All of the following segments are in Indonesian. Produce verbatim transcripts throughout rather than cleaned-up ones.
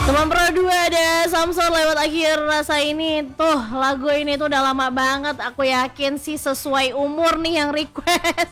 Teman Pro dua ada Samson lewat akhir rasa ini. Tuh lagu ini tuh udah lama banget. Aku yakin sih sesuai umur nih yang request.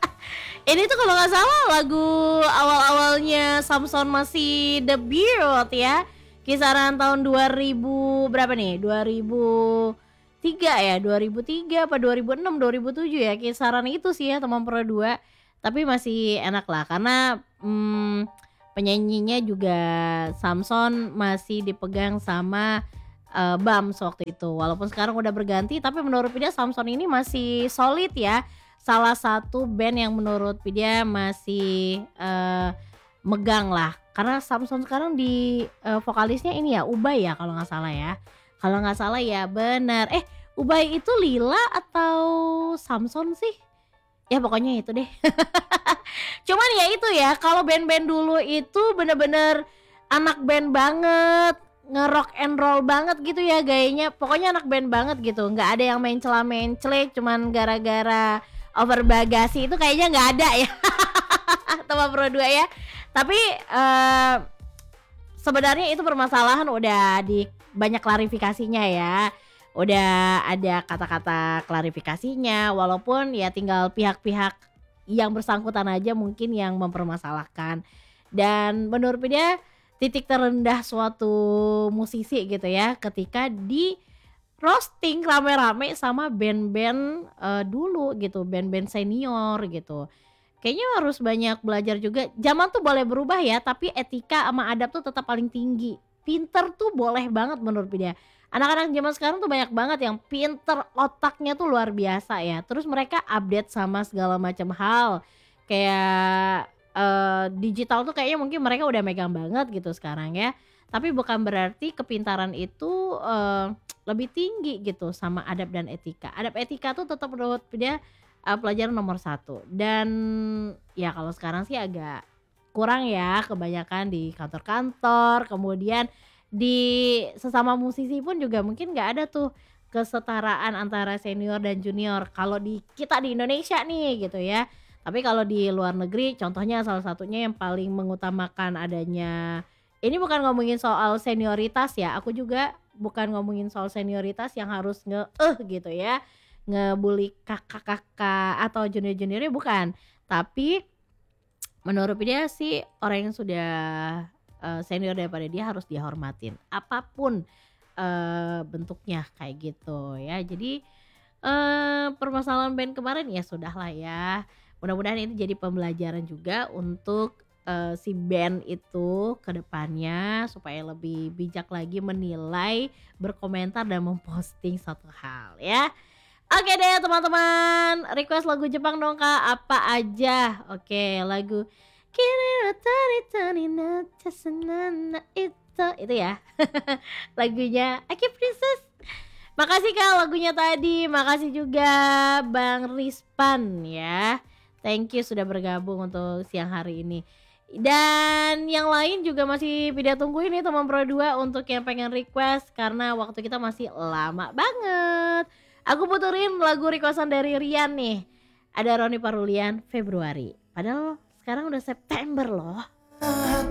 Ini tuh kalau nggak salah lagu awal-awalnya Samson masih debut ya. Kisaran tahun dua ribu berapa nih? dua ribu tiga ya? dua ribu tiga apa dua ribu enam, dua ribu tujuh ya? Kisaran itu sih ya teman Pro dua. Tapi masih enak lah karena hmm, penyanyinya juga Samson masih dipegang sama uh, Bams waktu itu. Walaupun sekarang udah berganti, tapi menurut Vidya Samson ini masih solid ya. Salah satu band yang menurut Vidya masih uh, megang lah. Karena Samson sekarang di uh, vokalisnya ini ya Ubay ya kalau nggak salah ya. Kalau nggak salah ya benar. Eh Ubay itu Lila atau Samson sih? Ya pokoknya itu deh. Cuman ya itu ya, kalau band-band dulu itu bener-bener anak band banget, nge-rock and roll banget gitu ya gayanya. Pokoknya anak band banget gitu, nggak ada yang main celah main celek cuman gara-gara over bagasi itu kayaknya nggak ada ya. Teman Pro dua ya. Tapi uh, sebenarnya itu permasalahan udah di banyak klarifikasinya ya. Udah ada kata-kata klarifikasinya, walaupun ya tinggal pihak-pihak yang bersangkutan aja mungkin yang mempermasalahkan. Dan menurut dia titik terendah suatu musisi gitu ya ketika di roasting rame-rame sama band-band uh, dulu gitu, band-band senior gitu. Kayaknya harus banyak belajar juga. Zaman tuh boleh berubah ya, tapi etika sama adab tuh tetap paling tinggi. Pinter tuh boleh banget menurut dia. Anak-anak zaman sekarang tuh banyak banget yang pinter, otaknya tuh luar biasa ya. Terus mereka update sama segala macam hal. Kayak uh, digital tuh kayaknya mungkin mereka udah megang banget gitu sekarang ya. Tapi bukan berarti kepintaran itu uh, lebih tinggi gitu sama adab dan etika. Adab etika tuh tetap menurut dia uh, pelajaran nomor satu. Dan ya kalau sekarang sih agak kurang ya, kebanyakan di kantor-kantor, kemudian di sesama musisi pun juga mungkin nggak ada tuh kesetaraan antara senior dan junior kalau di kita di Indonesia nih gitu ya. Tapi kalau di luar negeri contohnya salah satunya yang paling mengutamakan adanya, ini bukan ngomongin soal senioritas ya, aku juga bukan ngomongin soal senioritas yang harus nge-eh gitu ya, ngebully kakak-kakak atau junior-juniornya bukan. Tapi menurut dia sih orang yang sudah Uh, senior daripada dia harus dihormatin apapun uh, bentuknya kayak gitu ya. Jadi uh, permasalahan band kemarin ya sudahlah ya, mudah-mudahan ini jadi pembelajaran juga untuk uh, si band itu ke depannya supaya lebih bijak lagi menilai, berkomentar dan memposting satu hal ya. Oke deh teman-teman, request lagu Jepang dong Kak, apa aja? Oke, lagu itu itu ya lagunya Aki Princess. Makasih Kak lagunya tadi, makasih juga Bang Rispan ya, thank you sudah bergabung untuk siang hari ini. Dan yang lain juga masih Vidya tungguin nih teman Pro dua untuk yang pengen request karena waktu kita masih lama banget. Aku puterin lagu requestan dari Rian nih, ada Roni Parulian Februari, padahal sekarang udah September loh.